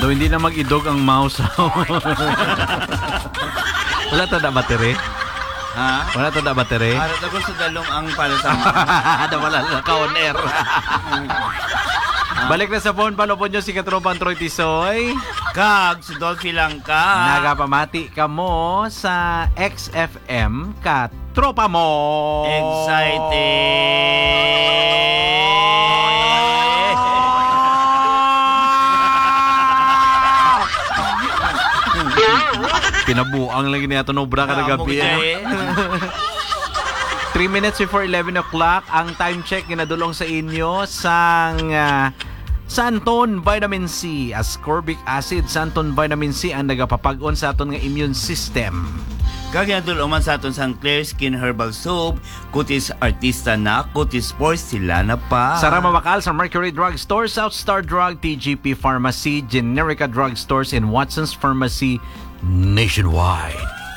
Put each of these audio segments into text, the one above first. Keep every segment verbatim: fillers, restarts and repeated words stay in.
Do hindi na mag-idog ang mouse. Wala ta da battery? Ha? Wala ta da battery? Para ta sa dalong ang para sa Ada wala na ka on air. Balik na sa phone palupon nyo si Katropang Troy Tisoy. Kag si Dolphy lang ka. Nagapamati ka mo sa X F M Katropa mo. Excited. Pinabuang lagi niya ito nobra ka na gabi. three minutes before eleven o'clock ang time check ginadulong sa inyo sang uh, Santon Vitamin C, ascorbic acid. Santon Vitamin C ang nagapapag-on sa aton nga immune system. Kagyadul man sa aton sang Clear Skin Herbal Soap, Kutis Artista na, Kutis Pores sila na pa. Sara Mabakal sa Mercury Drug Store, South Star Drug, T G P Pharmacy, Generica Drug Stores, and Watson's Pharmacy nationwide.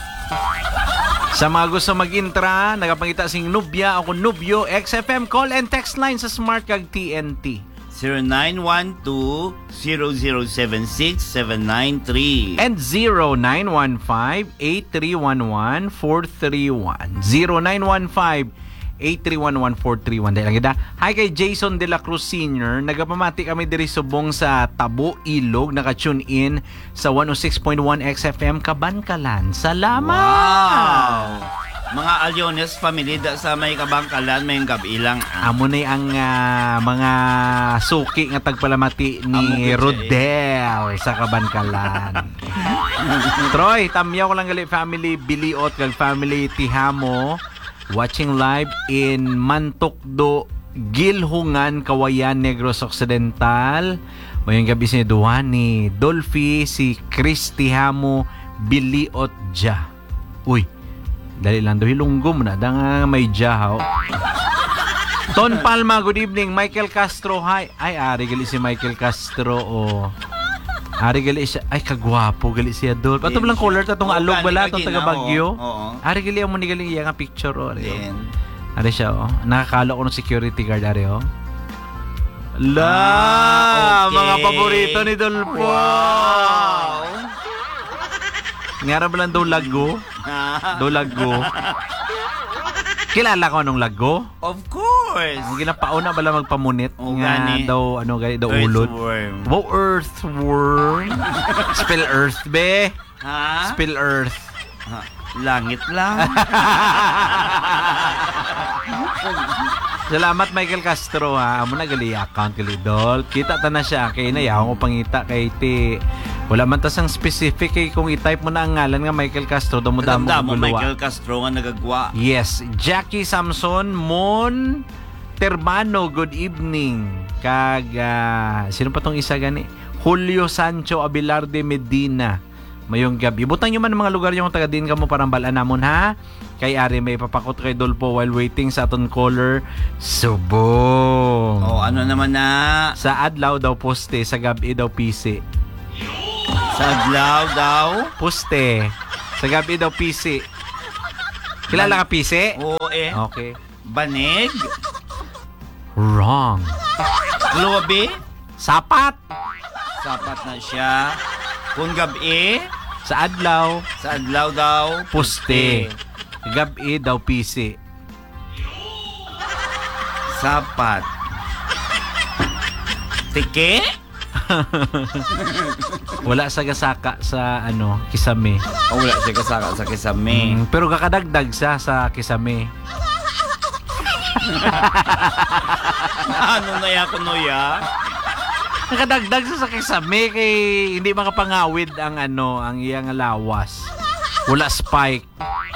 Sa mga gusto mag-intra, nagapangita sing Nubya o kung Nubyo, X F M call and text line sa Smart kag T N T. zero nine one two, zero zero seven six, seven nine three and zero nine one five, eight three one one, four three one. zero nine one five, eight three one one, four three one. Dahil lang kita. Hi kay Jason De La Cruz Senior Nagapamati kami diri subong sa Tabo, Ilog. Naka-tune in sa one oh six point one X F M Kabangkalan. Salamat! Wow! Mga Aliones family da sa may Kabangkalan, may gabi lang. Amo na ang uh, mga suki nga tagpalamati ni Rodel sa Kabangkalan. Troy, tamyaw ko lang gali family Biliot kag family Tihamo. Watching live in Mantokdo, Gilhungan, Kawayan, Negros Occidental. Mayong gabi si Duwani, Dolphy, si Christy Hamo, Biliot Ja. Uy, dali lang daw hilunggom na. Dang may jahaw. Ton Palma, good evening. Michael Castro, hi. Ay, ari gali si Michael Castro. Oh. Ari gali siya. Ay, kagwapo gali siya doon. Pato lang color ta tong alog bala tong taga Bagyo. Oo. Ari gali mo ni gali iya nga picture oh. Ari, Then, oh. Ari siya oh. Nakakalo ko ng security guard ari oh. La, ah, okay. Mga paborito ni Dolpo. Wow. Ngara ba lang daw lago? Daw lago. Kilala ko anong lago? Of course. Ang ginapauna bala magpamunit oh, nga gani. daw ano gani daw ulod. Earthworm. Wow, earthworm. Spill earth be. Ha? Spill earth. Ha? Langit lang. Salamat Michael Castro ha. Amo na gali account gali dol. Kita ta na siya kay nayaw ko pangita kay ti. Wala man tasang specific kay kung i-type mo na ang ngalan nga Michael Castro damo damo mo Michael Castro nga nagagwa. Yes, Jackie Samson Mon Terbano, good evening. Kag uh, sino pa tong isa gani? Julio Sancho Abelarde Medina. Mayong gabi. Butang nyo man mga lugar yung taga din ka mo parang balaan namon ha. Kay Ari may papakot kay Dolpo while waiting sa aton caller. Subong. Oh, ano naman na? Sa adlaw daw poste, sa gabi daw pisi. Sa adlaw daw? Poste. Sa gabi daw pisi. Kilala ka pisi? Oo eh. Okay. Banig? Wrong. Luwabi? Sapat. Sapat na siya. Kung gabi? Sa adlaw. Sa adlaw daw? Poste. Gabi daw pisi. Sapat. Tike? Wala sa gasaka sa ano, Kisame. O wala siya kasaka sa Kisame. Mm, pero kakadagdag sa sa Kisame. Ano na ya kuno ya? Nakadagdag sa sa Kisame kay hindi makapangawid ang ano, ang iyang lawas. Wala spike.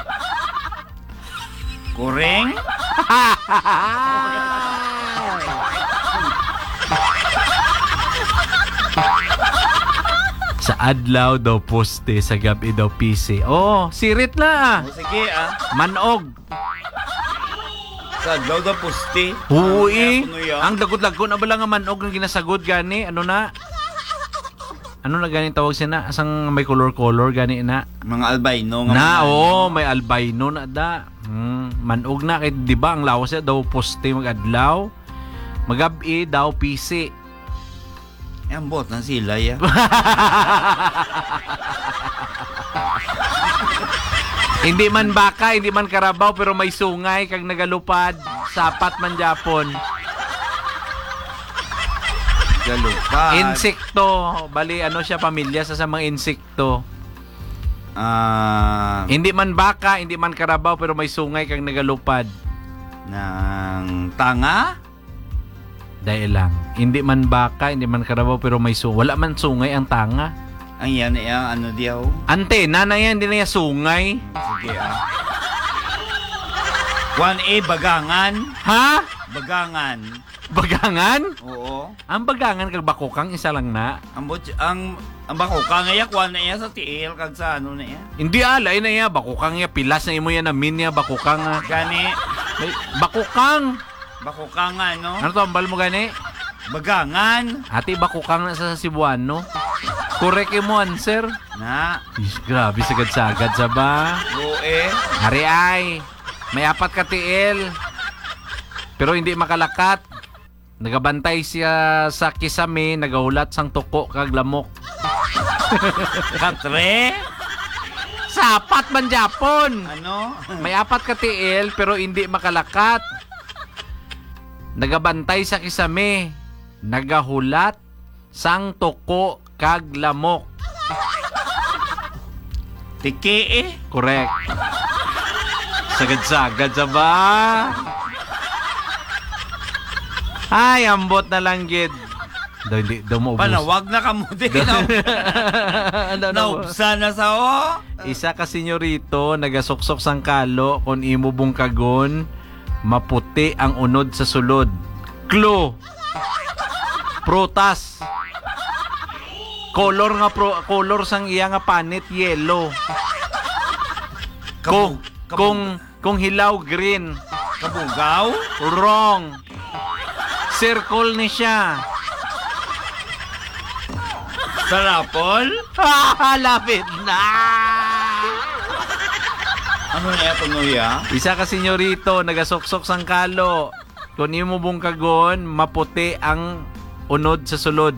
Kureng? Sa adlaw daw poste, sa gabi daw pisi. Oh, sirit na. O sige ah. Manog. Sa adlaw daw poste. Huwi. Ano ya? Ang dagod-lagod na bala nga manog ng ginasagod gani. Ano na? Ano na gani tawag siya na? Asang may color-color gani na? Mga albino nga. Na, mga- oh, may albino na da. Hmm, manog na kay di ba ang lawas niya daw poste mag-adlaw. Magabi daw pisi. Ambot na sila ya. Hindi man baka, hindi man karabaw, pero may sungay kag nagalupad. Sapat man Japon. Galupad. Insekto. Bali, ano siya, pamilya sa sa mga insekto. Ah, Hindi man baka, hindi man karabaw, pero may sungay kag nagalupad. ng tanga. Dahil lang. Hindi man baka, hindi man karabaw, pero may sungay. Wala man sungay ang tanga. Ang yan ay ano diyaw. Ante, nanay yan, hindi na yan sungay. Sige ah. one A, bagangan. Ha? Bagangan. Bagangan? Oo. Ang bagangan kag bakokang isa lang na. Ang bot ang ang bako ka ngayak kuha na iya sa tiil kag sa ano na iya. Hindi alay na ya, bakokang ya, pilas na imo yan na min ya, bakokang. ah. Gani May, bakokang! bako ka nga no. Ano to, ambal mo gani? Bagangan Ate, bakokang na sa Cebuano. Correct mo answer. na. Is, grabe, sagad-sagad sa ba? Go eh. Hari ay, may apat ka tiil. Pero hindi makalakat. Nagabantay siya sa kisame, nagahulat sang tuko kag lamok. Katre. Sapat man Japon. Ano? May apat ka tiil pero hindi makalakat. Nagabantay sa kisame, nagahulat sang tuko kag lamok. Tiki eh. Correct. Sagad-sagad sa ba? Ay, ambot na lang gid. Daw hindi daw mo ubos. Panawag na kamo din. Naubsa na sa o. Isa ka senyorito nagasuksok sang kalo kon imo bungkagon maputi ang unod sa sulod. Clue. Prutas. Color nga pro, color sang iya nga panit yellow. Kung Kabug- kung kung hilaw green. Kabugaw. Wrong. Circle ni siya. Sarapol. Ah, lapit na. Ano na ito nuya? Isa ka senyorito nagasuksok sang kalo. Kung imo bungkagon, maputi ang unod sa sulod.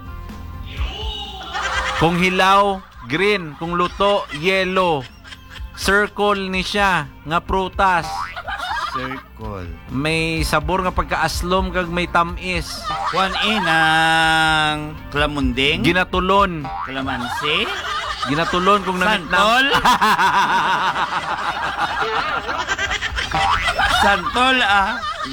Kung hilaw, green. Kung luto, yellow. Circle ni siya nga prutas. Circle. May sabor nga pagkaaslom kag may tamis. One A ng Klamunding. Ginatulon. Kalamansi. Ginatulon kung namit Santol. Santol ah.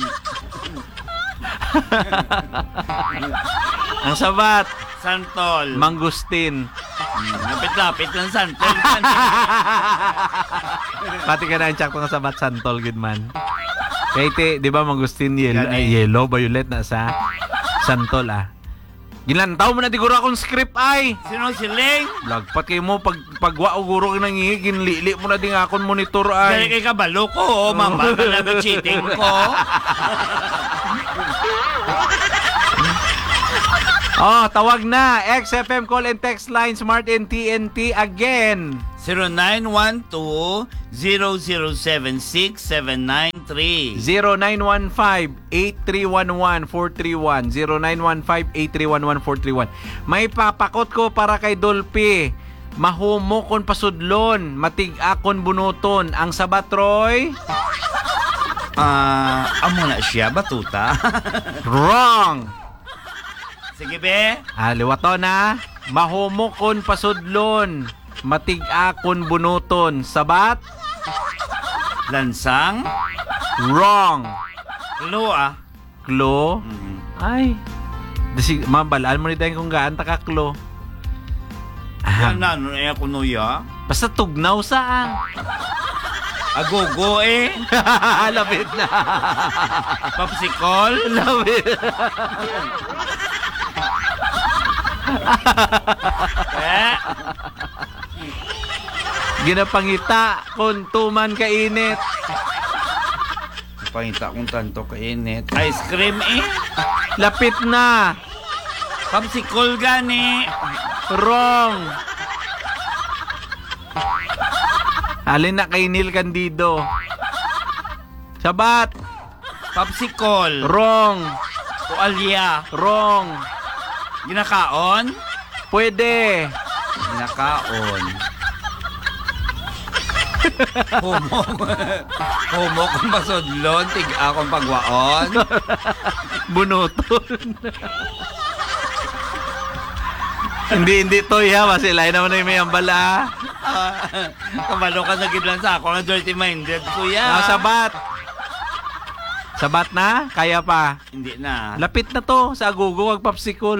Ang sabat, Santol. mangustin. Hmm, Lapit-lapit ng santol. Pati ka na ang tsakto nga sabat santol, good man. Kaya iti, di ba mangustin yellow, Gani. ay, yellow, violet na sa santol ah. Gilantaw mo na di guro akong script ay. Sino siling? Lagpat kayo mo, pag, pagwa o guro ka nangihi, ginlili mo na di nga akong monitor Dali ay. kay kabalo ko. Oh, mama, talaga cheating ko. Oh, tawag na. X F M call and text line, Smart and T N T again. zero nine one two, zero zero seven six, seven nine three. zero nine one five, eight three one one, four three one. zero nine one five, eight three one one, four three one. May papakot ko para kay Dolphy. Mahumo kon pasudlon, matig-akon bunuton. Ang sabat, Troy? Ah, amo na siya, batuta. Wrong! Sige be. Ah, liwato na. Mahumo kon pasudlon, matig-akon bunuton. Sabat? Lansang. Wrong! Klo ah. Klo? Mhm. Ay. Dasi, mabalaan mo ni tayo kung gaan takaklo. Yan na, ano na ako nuya? Basta tugnaw saan. Agogo eh. Lapit na. Popsicle. Lapit. Eh. Ginapangita kung tuman kainit. Pangita kong tanto kainit. Ice cream eh. Lapit na. Popsicle gani. Wrong. Alin na kay Neil Candido. Sabat. Popsicle. Wrong. Tualya. Wrong. Ginakaon? Pwede. Ginakaon. Humok. Humok kung masudlon, tig akong pagwaon. Bunuton. hindi, hindi to ya. Masilay naman na yung may ambala. Kamalo ka na gidlan sa ako ng dirty minded, kuya. Ah, sabat. Sabat na? Kaya pa. Hindi na. Lapit na to sa agugo ag popsicle.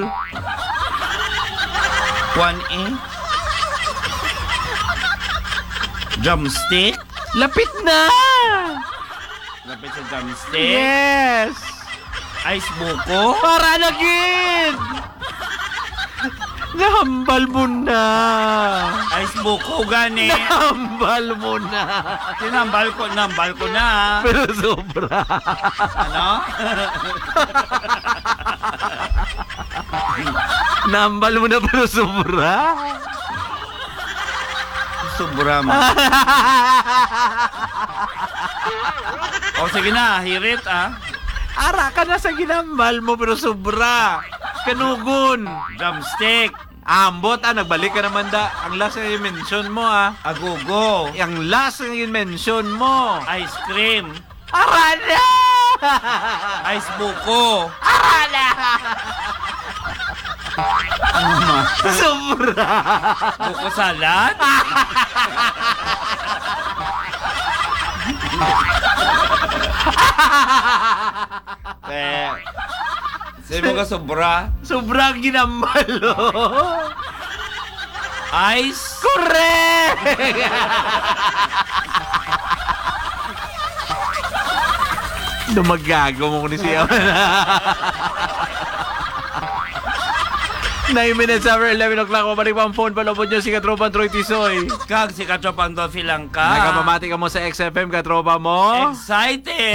One A. Drumstick. Lapit na! Lapit sa drumstick. Yes! Ice buko. Para na gid! Nahambal mo na! Ice buko gani. Nahambal mo na! Tinambal ko, nambal ko na. Pero sobra. Ano? Nahambal mo na pero sobra. Sobra mo. O sige na, hirit ah. Ara ka na sa ginambal mo pero sobra. Kanugon. Drumstick. Ambot ah, nagbalik ka naman da. Ang last na i-mention mo ah. Agogo. Ang last na i-mention mo. Ice cream. Ara na! Ice buko. Ara na! Ano ma? Sobra! Buko salad? Eh, sino ka sobra? Sobrang ginambal oh. Ice? Correct! Dumagago mo ko ni siya. nine minutes after eleven o'clock, mabalik pa ang phone. Palabot nyo si Katropa Troy Tisoy. Kag si Katropang Dolphy lang ka. Nagpapamati ka mo sa X F M, Katropa mo. Excited!